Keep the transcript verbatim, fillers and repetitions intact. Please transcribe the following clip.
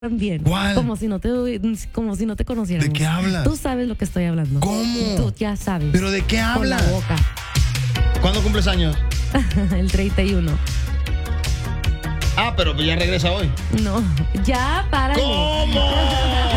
También. ¿Cuál? Como si no te como si no te conociéramos. ¿De qué hablas? Tú sabes lo que estoy hablando. ¿Cómo? Tú ya sabes. ¿Pero de qué Con hablas? la boca. ¿Cuándo cumples años? El treinta y uno. Ah, pero ya regresa hoy. No, ya párale. ¿Cómo?